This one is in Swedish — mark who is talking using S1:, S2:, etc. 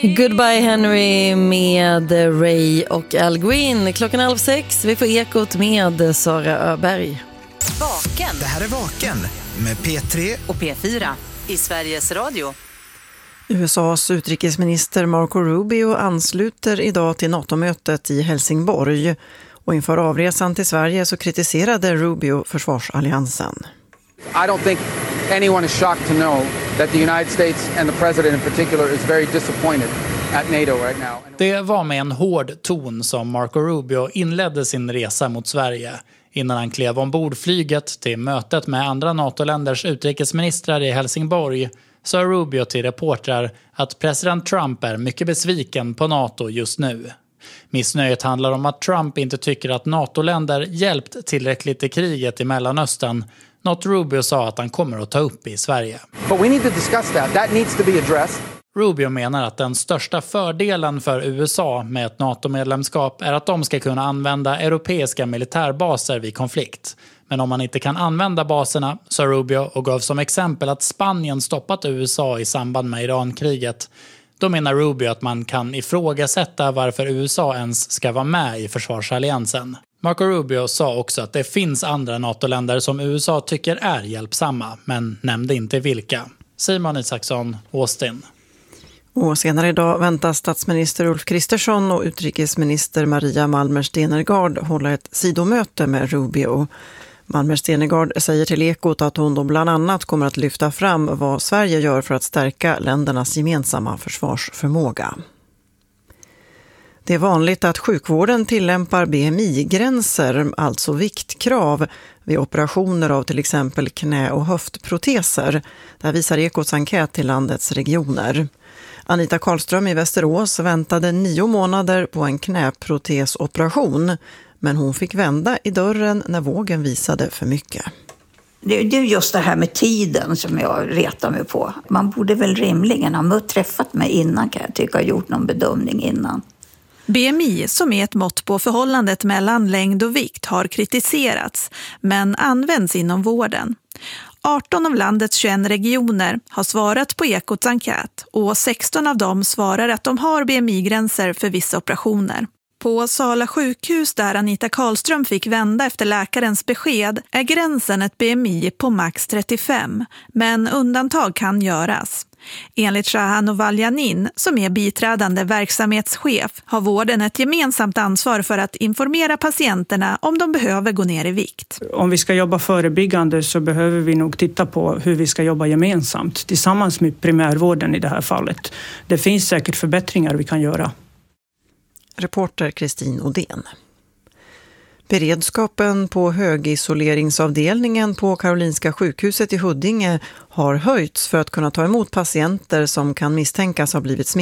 S1: Goodbye Henry med Ray och Al Green. 5:30. Vi får ekot med Sara Öberg.
S2: Vaken.
S3: Det här är Vaken med P3
S2: och P4 i Sveriges Radio.
S1: USAs utrikesminister Marco Rubio ansluter idag till NATO-mötet i Helsingborg. Och inför avresan till Sverige så kritiserade Rubio försvarsalliansen.
S4: I don't think anyone is shocked to know that the United States and the president in particular is very disappointed at NATO right now.
S5: Det var med en hård ton som Marco Rubio inledde sin resa mot Sverige. Innan han klev ombord flyget till mötet med andra NATO-länders utrikesministrar i Helsingborg sa Rubio till reportrar att president Trump är mycket besviken på NATO just nu. Missnöjet handlar om att Trump inte tycker att NATO-länder hjälpt tillräckligt i kriget i Mellanöstern, något Rubio sa att han kommer att ta upp i Sverige.
S4: But we need to discuss that. That needs to be addressed.
S5: Rubio menar att den största fördelen för USA med ett NATO-medlemskap är att de ska kunna använda europeiska militärbaser vid konflikt. Men om man inte kan använda baserna, sa Rubio och gav som exempel att Spanien stoppat USA i samband med Irankriget, då menar Rubio att man kan ifrågasätta varför USA ens ska vara med i försvarsalliansen. Marco Rubio sa också att det finns andra NATO-länder som USA tycker är hjälpsamma, men nämnde inte vilka. Simon Isaksson, Austin.
S1: Och senare idag väntas statsminister Ulf Kristersson och utrikesminister Maria Malmer Stenergard hålla ett sidomöte med Rubio. Malmer Stenergard säger till Ekot att hon då bland annat kommer att lyfta fram vad Sverige gör för att stärka ländernas gemensamma försvarsförmåga. Det är vanligt att sjukvården tillämpar BMI-gränser, alltså viktkrav, vid operationer av till exempel knä- och höftproteser. Det visar Ekots enkät till landets regioner. Anita Karlström i Västerås väntade 9 månader på en knäprotesoperation, men hon fick vända i dörren när vågen visade för mycket.
S6: Det är just det här med tiden som jag retar mig på. Man borde väl rimligen ha träffat mig innan, kan jag tycka, och gjort någon bedömning innan.
S7: BMI, som är ett mått på förhållandet mellan längd och vikt, har kritiserats men används inom vården. 18 av landets 21 regioner har svarat på Ekots enkät och 16 av dem svarar att de har BMI-gränser för vissa operationer. På Sala sjukhus, där Anita Karlström fick vända efter läkarens besked, är gränsen ett BMI på max 35, men undantag kan göras. Enligt Shahan Ovaljanin, som är biträdande verksamhetschef, har vården ett gemensamt ansvar för att informera patienterna om de behöver gå ner i vikt.
S8: Om vi ska jobba förebyggande så behöver vi nog titta på hur vi ska jobba gemensamt tillsammans med primärvården i det här fallet. Det finns säkert förbättringar vi kan göra.
S1: Reporter Kristin Odén. Beredskapen på högisoleringsavdelningen på Karolinska sjukhuset i Huddinge har höjts för att kunna ta emot patienter som kan misstänkas ha blivit smittade.